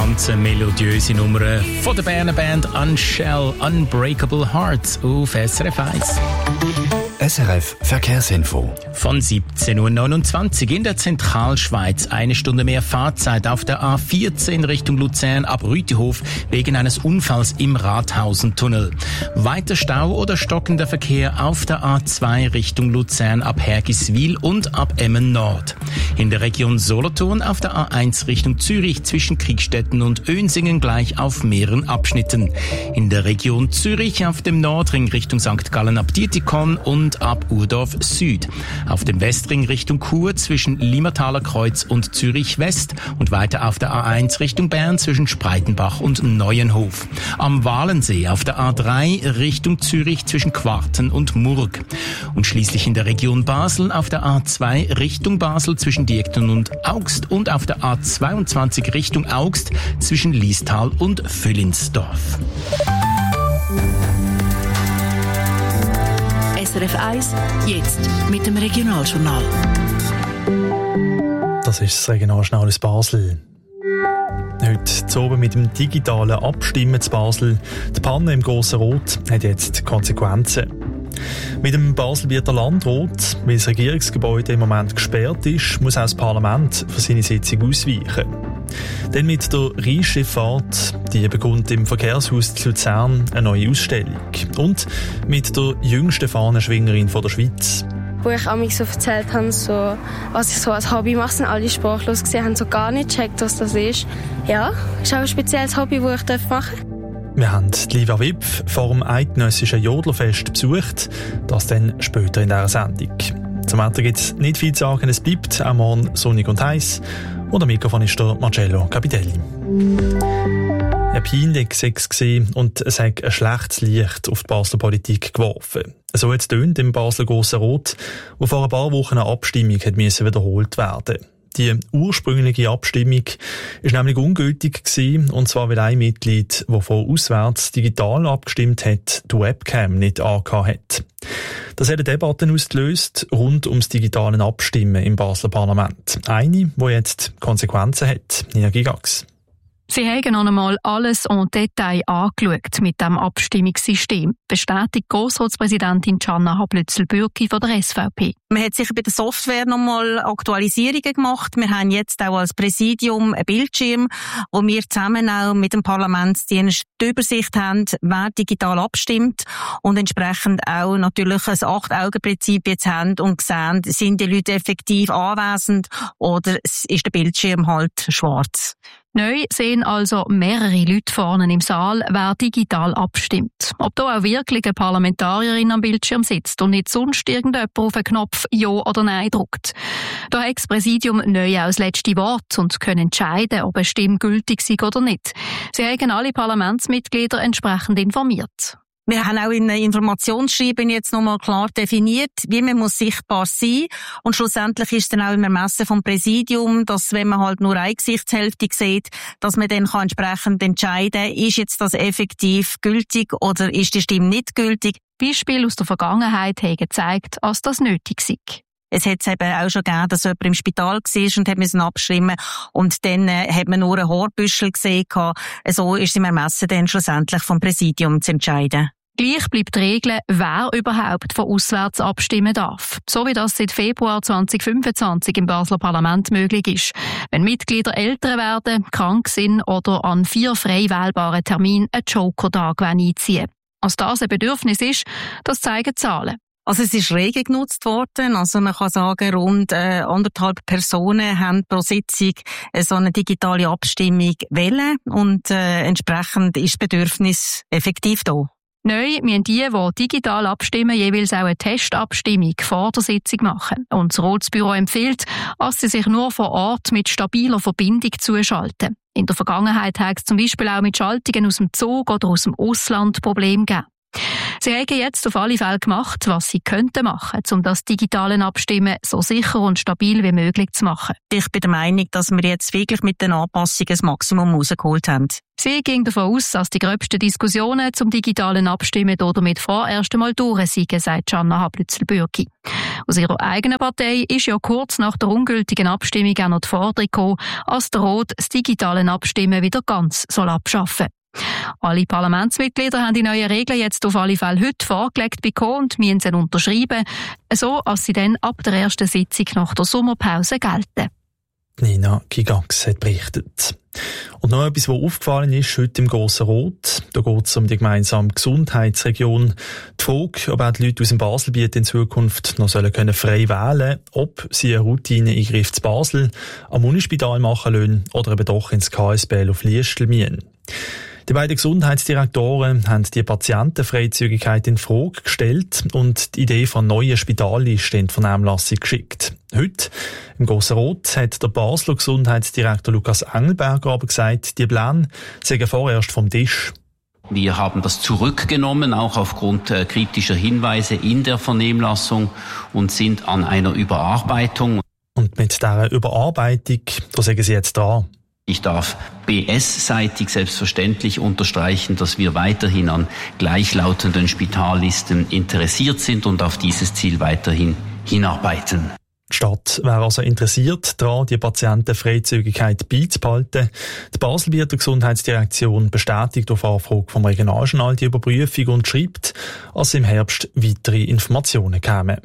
ganz melodiöse Nummer von der Berner Band Unshell, Unbreakable Hearts auf SRF 1. SRF Verkehrsinfo. Von 17.29 Uhr in der Zentralschweiz. 1 Stunde mehr Fahrzeit auf der A14 Richtung Luzern ab Rütihof wegen eines Unfalls im Rathausentunnel. Weiter Stau oder stockender Verkehr auf der A2 Richtung Luzern ab Hergiswil und ab Emmen Nord. In der Region Solothurn auf der A1 Richtung Zürich zwischen Kriegstetten und Önsingen gleich auf mehreren Abschnitten. In der Region Zürich auf dem Nordring Richtung St. Gallen ab Dietikon und ab Urdorf Süd. Auf dem Westring Richtung Chur zwischen Limmertaler Kreuz und Zürich West und weiter auf der A1 Richtung Bern zwischen Spreitenbach und Neuenhof. Am Walensee auf der A3 Richtung Zürich zwischen Quarten und Murg. Und schließlich in der Region Basel auf der A2 Richtung Basel zwischen Diekten und Augst und auf der A22 Richtung Augst zwischen Liestal und Füllinsdorf. SRF 1, jetzt mit dem Regionaljournal. Das ist das Regionaljournal aus Basel. Heute zu oben mit dem digitalen Abstimmen zu Basel. Die Panne im Grossen Rot hat jetzt Konsequenzen. Mit dem Baselbieter Landrat, weil das Regierungsgebäude im Moment gesperrt ist, muss auch das Parlament für seine Sitzung ausweichen. Dann mit der Rheinschifffahrt, die bekommt im Verkehrshaus zu Luzern eine neue Ausstellung. Und mit der jüngsten Fahnenschwingerin der Schweiz. Wo ich auch so erzählt habe, so, was ich so als Hobby mache, sind alle sprachlos gesehen, haben so gar nicht gecheckt, was das ist. Ja, ist auch ein spezielles Hobby, das ich machen darf. Wir haben Livia Wipf vor dem eidgenössischen Jodlerfest besucht. Das dann später in dieser Sendung. Zum Wetter gibt es nicht viel zu sagen, es bleibt auch morgen sonnig und heiß. Und am Mikrofon ist der Marcello Capitelli. Ein peinlich war es und es hat ein schlechtes Licht auf die Basler Politik geworfen. So hat es tönt im Basler Grossen Rot, wo vor ein paar Wochen eine Abstimmung wiederholt werden musste. Die ursprüngliche Abstimmung war nämlich ungültig gewesen, und zwar weil ein Mitglied, das von auswärts digital abgestimmt hat, die Webcam nicht angehabt hat. Das hat eine Debatte ausgelöst rund ums digitale Abstimmen im Basler Parlament. Eine, die jetzt Konsequenzen hat. Nia Gigax. Sie haben noch einmal alles en Detail angeschaut mit dem Abstimmungssystem, bestätigt Grossratspräsidentin Gianna Hablützel-Bürki von der SVP. Man hat sicher bei der Software noch mal Aktualisierungen gemacht. Wir haben jetzt auch als Präsidium einen Bildschirm, wo wir zusammen auch mit dem Parlamentsdienst die Übersicht haben, wer digital abstimmt und entsprechend auch natürlich ein 8-Augen-Prinzip jetzt haben und sehen, sind die Leute effektiv anwesend oder ist der Bildschirm halt schwarz. Neu sehen also mehrere Leute vorne im Saal, wer digital abstimmt. Ob da auch wirklich eine Parlamentarierin am Bildschirm sitzt und nicht sonst irgendjemand auf den Knopf Ja oder Nein drückt. Da hat das Präsidium neu auch das letzte Wort und können entscheiden, ob eine Stimme gültig sei oder nicht. Sie haben alle Parlamentsmitglieder entsprechend informiert. Wir haben auch in einem Informationsschreiben jetzt nochmal klar definiert, wie man muss sichtbar sein. Und schlussendlich ist dann auch im Ermessen vom Präsidium, dass wenn man halt nur eine Gesichtshälfte sieht, dass man dann kann entsprechend entscheiden, ist jetzt das effektiv gültig oder ist die Stimme nicht gültig. Beispiele aus der Vergangenheit haben gezeigt, dass das nötig sei. Es hat es eben auch schon gegeben, dass jemand im Spital war und hat abschreiben und dann hat man nur einen Haarbüschel gesehen. So ist es im Ermessen dann schlussendlich vom Präsidium zu entscheiden. Gleich bleibt die Regel, wer überhaupt von auswärts abstimmen darf. So wie das seit Februar 2025 im Basler Parlament möglich ist. Wenn Mitglieder älter werden, krank sind oder an 4 frei wählbaren Terminen einen Joker-Tag einziehen. Als das ein Bedürfnis ist, das zeigen Zahlen. Also es ist rege genutzt worden. Also man kann sagen, rund 1,5 Personen haben pro Sitzung so eine digitale Abstimmung wählen und entsprechend ist das Bedürfnis effektiv da. Neu müssen die digital abstimmen, jeweils auch eine Testabstimmung vor der Sitzung machen. Und das Ratsbüro empfiehlt, dass sie sich nur vor Ort mit stabiler Verbindung zuschalten. In der Vergangenheit hat es zum Beispiel auch mit Schaltungen aus dem Zug oder aus dem Ausland Probleme gegeben. Sie haben jetzt auf alle Fälle gemacht, was sie könnten machen, um das digitale Abstimmen so sicher und stabil wie möglich zu machen. Ich bin der Meinung, dass wir jetzt wirklich mit den Anpassungen das Maximum rausgeholt haben. Sie ging davon aus, dass die gröbsten Diskussionen zum digitalen Abstimmen damit vorerst einmal durch sind, sagt Janna Hablützel-Bürki. Aus ihrer eigenen Partei ist ja kurz nach der ungültigen Abstimmung auch noch die Forderung gekommen, dass der Rot das digitale Abstimmen wieder ganz abschaffen soll. Alle Parlamentsmitglieder haben die neuen Regeln jetzt auf alle Fälle heute vorgelegt bekommen und müssen sie unterschreiben, so dass sie dann ab der ersten Sitzung nach der Sommerpause gelten. Nina Gigax hat berichtet. Und noch etwas, was aufgefallen ist heute im Grossen Rot. Da geht es um die gemeinsame Gesundheitsregion. Die Frage, ob auch die Leute aus dem Baselbiet in Zukunft noch frei wählen können, ob sie einen Routineeingriff zu Basel am Unispital machen lassen oder eben doch ins KSBL auf Liestl müssen. Die beiden Gesundheitsdirektoren haben die Patientenfreizügigkeit in Frage gestellt und die Idee von neuen Spitallisten in die Vernehmlassung geschickt. Heute, im Grossen Rot, hat der Basler Gesundheitsdirektor Lukas Engelberger aber gesagt, die Pläne seien vorerst vom Tisch. Wir haben das zurückgenommen, auch aufgrund kritischer Hinweise in der Vernehmlassung und sind an einer Überarbeitung. Und mit dieser Überarbeitung, da sagen sie jetzt dran. Ich darf BS-seitig selbstverständlich unterstreichen, dass wir weiterhin an gleichlautenden Spitallisten interessiert sind und auf dieses Ziel weiterhin hinarbeiten. Die Stadt wäre also interessiert daran, die Patientenfreizügigkeit beizubehalten. Die Baselbieter Gesundheitsdirektion bestätigt auf Anfrage vom Regionaljournal die Überprüfung und schreibt, dass im Herbst weitere Informationen kämen.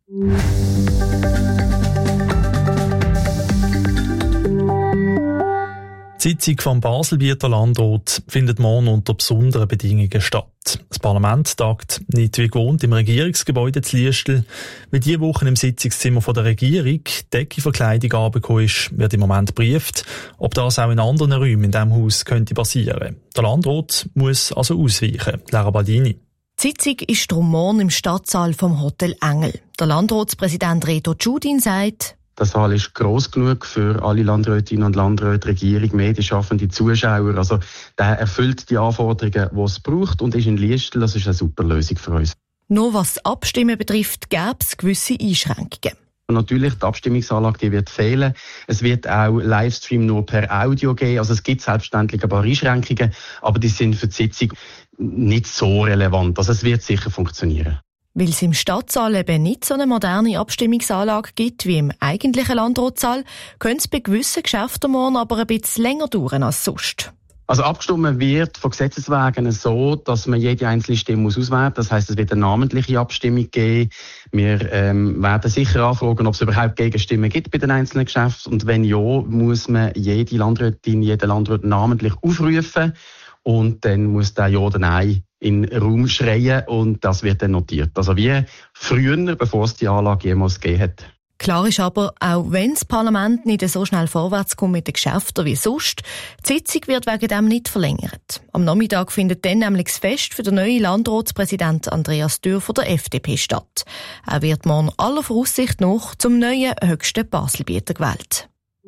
Die Sitzung vom Baselbieter Landrat findet morgen unter besonderen Bedingungen statt. Das Parlament tagt nicht wie gewohnt im Regierungsgebäude zu Liestl. Weil diese Woche im Sitzungszimmer der Regierung Deckenverkleidung angekommen ist, wird im Moment geprüft, ob das auch in anderen Räumen in diesem Haus könnte passieren. Der Landrat muss also ausweichen. Lara Baldini. Die Sitzung ist darum morgen im Stadtsaal vom Hotel Engel. Der Landratspräsident Reto Tschudin sagt, der Saal ist gross genug für alle Landrätinnen und Landräte, Regierung, Medienschaffende, Zuschauer. Also, der erfüllt die Anforderungen, die es braucht und ist in Liestl. Das ist eine super Lösung für uns. Nur was das Abstimmen betrifft, gäbe es gewisse Einschränkungen. Natürlich, die Abstimmungsanlage die wird fehlen. Es wird auch Livestream nur per Audio geben. Also es gibt selbstverständlich ein paar Einschränkungen, aber die sind für die Sitzung nicht so relevant. Also es wird sicher funktionieren. Weil es im Stadtsaal eben nicht so eine moderne Abstimmungsanlage gibt wie im eigentlichen Landratssaal, könnte es bei gewissen Geschäften morgen aber ein bisschen länger dauern als sonst. Also abgestimmt wird von Gesetzes wegen so, dass man jede einzelne Stimme auswerten muss. Das heisst, es wird eine namentliche Abstimmung geben. Wir werden sicher anfragen, ob es überhaupt Gegenstimmen gibt bei den einzelnen Geschäften. Und wenn ja, muss man jede Landrätin, jeden Landrat namentlich aufrufen. Und dann muss der Ja oder Nein in den Raum schreien und das wird dann notiert. Also wie früher, bevor es die Anlage jemals gegeben hat. Klar ist aber, auch wenn das Parlament nicht so schnell vorwärts kommt mit den Geschäften wie sonst, die Sitzung wird wegen dem nicht verlängert. Am Nachmittag findet dann nämlich das Fest für den neuen Landratspräsident Andreas Dürr von der FDP statt. Er wird morgen aller Voraussicht nach zum neuen höchsten Baselbieter gewählt.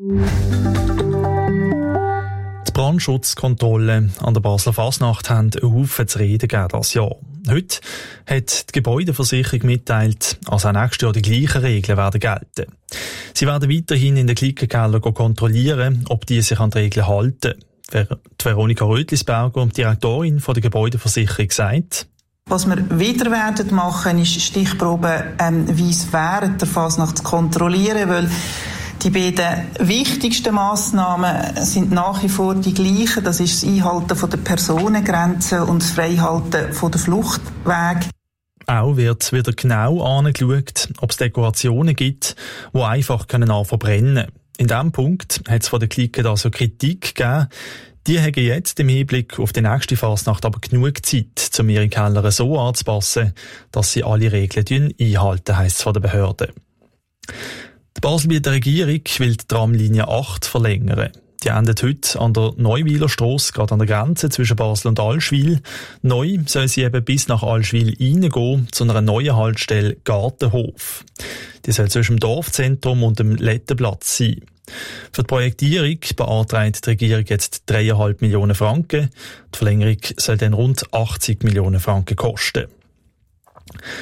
Die Brandschutzkontrollen an der Basler Fasnacht haben einen Haufen zu reden gegeben dieses Jahr. Heute hat die Gebäudeversicherung mitteilt, dass auch nächstes Jahr die gleichen Regeln werden gelten. Sie werden weiterhin in den Klickenkeller kontrollieren, ob die sich an die Regeln halten. Die Veronika Rötlisberger, Direktorin der Gebäudeversicherung, sagt: Was wir wieder werden machen, ist stichprobenweise während der Fasnacht zu kontrollieren, weil die beiden wichtigsten Massnahmen sind nach wie vor die gleichen. Das ist das Einhalten von der Personengrenzen und das Freihalten von der Fluchtwege. Auch wird wieder genau angeschaut, ob es Dekorationen gibt, die einfach anfangen brennen. In diesem Punkt hat es von der Clique also Kritik gegeben. Die haben jetzt im Hinblick auf die nächste Fasnacht aber genug Zeit, um ihre Keller so anzupassen, dass sie alle Regeln einhalten, heisst es von der Behörde. Die Baselbieter Regierung will die Tramlinie 8 verlängern. Die endet heute an der Neuwiler Strasse, gerade an der Grenze zwischen Basel und Allschwil. Neu soll sie eben bis nach Allschwil reingehen, zu einer neuen Haltestelle Gartenhof. Die soll zwischen dem Dorfzentrum und dem Lettenplatz sein. Für die Projektierung beantragt die Regierung jetzt 3,5 Millionen Franken. Die Verlängerung soll dann rund 80 Millionen Franken kosten.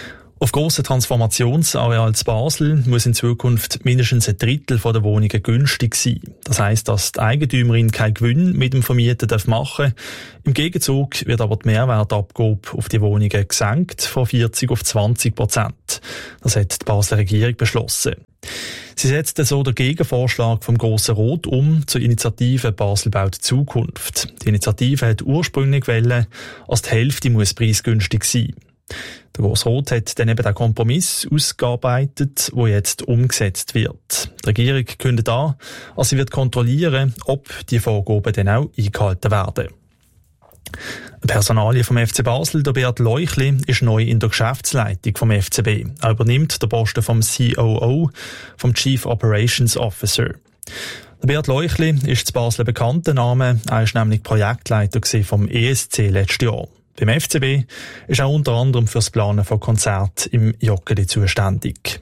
Auf grossen Transformationsarealen in Basel muss in Zukunft mindestens ein Drittel der Wohnungen günstig sein. Das heisst, dass die Eigentümerin keinen Gewinn mit dem Vermieter machen darf. Im Gegenzug wird aber die Mehrwertabgabe auf die Wohnungen gesenkt von 40 auf 20%. Das hat die Basler Regierung beschlossen. Sie setzt so den Gegenvorschlag vom Grossen Rot zur Initiative Basel baut Zukunft. Die Initiative hat ursprünglich gewollt, als die Hälfte muss preisgünstig sein. Der Grosse Rot hat dann eben den Kompromiss ausgearbeitet, der jetzt umgesetzt wird. Die Regierung kündigt an, dass sie wird kontrollieren, ob die Vorgaben dann auch eingehalten werden. Eine Personalie vom FC Basel, der Beat Leuchli, ist neu in der Geschäftsleitung vom FCB. Er übernimmt den Posten vom COO, vom Chief Operations Officer. Der Beat Leuchli ist zu Basel ein bekannter Name. Er war nämlich Projektleiter vom ESC letztes Jahr. Beim FCB ist er unter anderem für das Planen von Konzerten im Joggeli zuständig.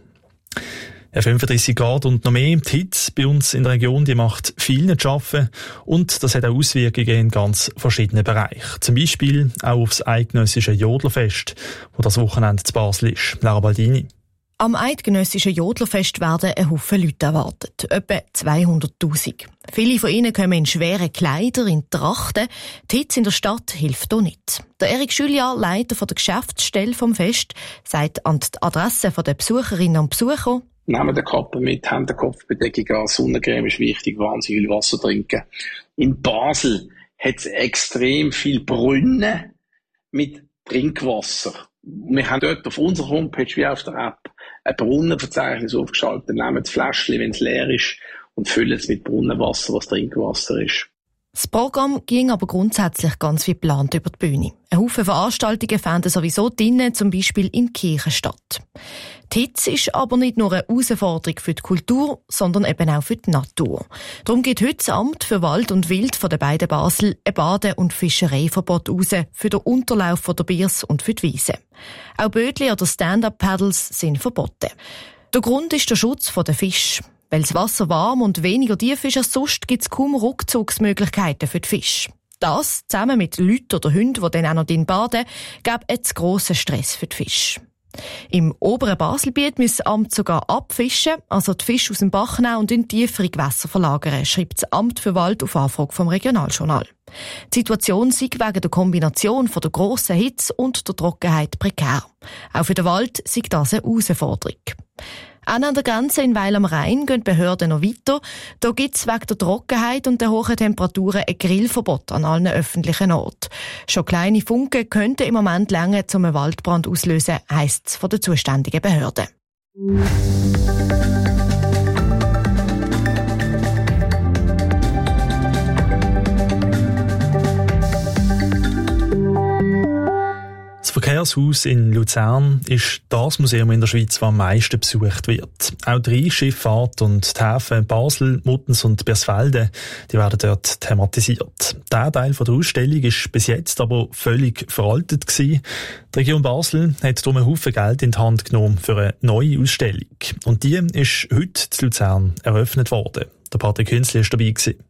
35 Grad und noch mehr. Die Hitze bei uns in der Region, die macht vielen zu arbeiten und das hat auch Auswirkungen in ganz verschiedenen Bereichen. Zum Beispiel auch aufs eidgenössische Jodlerfest, wo das Wochenende zu Basel ist. Lara Baldini. Am eidgenössischen Jodlerfest werden ein Haufen Leute erwartet. Etwa 200'000. Viele von ihnen kommen in schweren Kleidern, in Trachten. Die Hitze in der Stadt hilft auch nicht. Der Erik Schüljahr, Leiter der Geschäftsstelle vom Fest, sagt an die Adresse der Besucherinnen und Besucher: Nehmen den Kappe mit, haben den Kopfbedeckung an, Sonnencreme ist wichtig, wahnsinnig viel Wasser trinken. In Basel hat es extrem viele Brunnen mit Trinkwasser. Wir haben dort auf unserer Homepage wie auf der App ein Brunnenverzeichnis aufgeschaltet, nehmen das Fläschchen, wenn es leer ist, und füllen es mit Brunnenwasser, was Trinkwasser ist. Das Programm ging aber grundsätzlich ganz wie geplant über die Bühne. Ein Haufen Veranstaltungen fanden sowieso drinnen, zum Beispiel in Kirchen statt. Die Hitze ist aber nicht nur eine Herausforderung für die Kultur, sondern eben auch für die Natur. Darum gibt heute das Amt für Wald und Wild von den beiden Basel ein Bade- und Fischereiverbot raus für den Unterlauf der Biers und für die Wiese. Auch Bötli oder Stand-up-Paddles sind verboten. Der Grund ist der Schutz der Fische. Weil das Wasser warm und weniger tief ist als sonst, gibt es kaum Rückzugsmöglichkeiten für die Fische. Das, zusammen mit Leuten oder Hunden, die dann auch noch drin baden, gab jetzt grossen Stress für die Fische. Im oberen Baselbiet muss das Amt sogar abfischen, also die Fische aus dem Bach nehmen und in tiefere Gewässer verlagern, schreibt das Amt für Wald auf Anfrage vom Regionaljournal. Die Situation sei wegen der Kombination von der grossen Hitze und der Trockenheit prekär. Auch für den Wald sei das eine Herausforderung. Auch an der Grenze in Weil am Rhein gehen die Behörden noch weiter. Da gibt es wegen der Trockenheit und der hohen Temperaturen ein Grillverbot an allen öffentlichen Orten. Schon kleine Funken könnten im Moment länger zum Waldbrand auslösen, heisst es von den zuständigen Behörden. Das Verkehrshaus in Luzern ist das Museum in der Schweiz, das am meisten besucht wird. Auch die Rheinschifffahrt und die Häfen Basel, Muttens und Bersfelden, die werden dort thematisiert. Der Teil der Ausstellung ist bis jetzt aber völlig veraltet gewesen. Die Region Basel hat darum einen Haufen Geld in die Hand genommen für eine neue Ausstellung. Und die ist heute in Luzern eröffnet worden. Der Patrick Hünzli war dabei gewesen.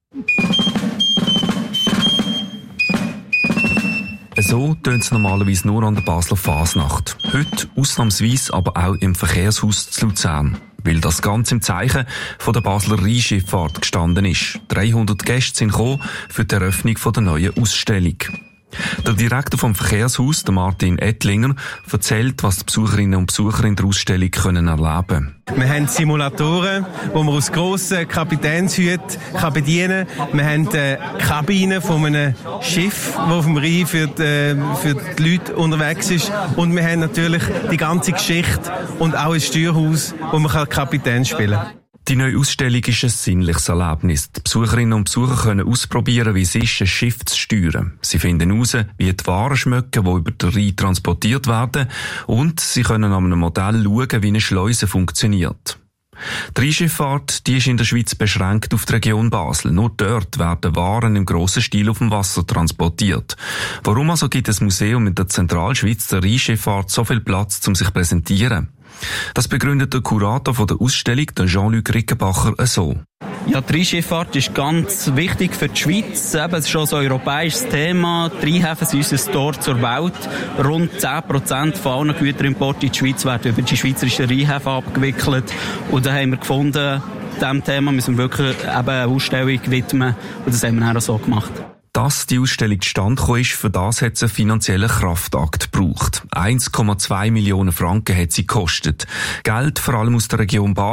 So tönt es normalerweise nur an der Basler Fasnacht. Heute ausnahmsweise aber auch im Verkehrshaus zu Luzern. Weil das Ganze im Zeichen von der Basler Rheinschifffahrt gestanden ist. 300 Gäste sind gekommen für die Eröffnung der neuen Ausstellung. Der Direktor vom Verkehrshaus, der Martin Ettlinger, erzählt, was die Besucherinnen und Besucher in der Ausstellung können erleben können. Wir haben Simulatoren, wo man aus grossen Kapitänshüten bedienen kann. Wir haben Kabinen von einem Schiff, das auf dem Rhein für die Leute unterwegs ist. Und wir haben natürlich die ganze Geschichte und auch ein Steuerhaus, wo man Kapitän spielen kann. Die neue Ausstellung ist ein sinnliches Erlebnis. Die Besucherinnen und Besucher können ausprobieren, wie es ist, ein Schiff zu steuern. Sie finden heraus, wie die Waren schmecken, die über den Rhein transportiert werden. Und sie können an einem Modell schauen, wie eine Schleuse funktioniert. Die Rheinschifffahrt, die ist in der Schweiz beschränkt auf die Region Basel. Nur dort werden Waren im grossen Stil auf dem Wasser transportiert. Warum also gibt das Museum in der Zentralschweiz der Rheinschifffahrt so viel Platz, um sich zu präsentieren? Das begründet der Kurator der Ausstellung, der Jean-Luc Rickenbacher, so. Ja, die Rheinschifffahrt ist ganz wichtig für die Schweiz. Eben, es ist schon ein europäisches Thema. Die Rheinhäfen sind unser Tor zur Welt. Rund 10% von allen Güterimporten in die Schweiz werden über die schweizerischen Rheinhäfen abgewickelt. Und da haben wir gefunden, diesem Thema müssen wir wirklich eben eine Ausstellung widmen. Und das haben wir dann auch so gemacht. Dass die Ausstellung zustande gekommen ist, für das hat es einen finanziellen Kraftakt gebraucht. 1,2 Millionen Franken hat sie gekostet. Geld vor allem aus der Region Basel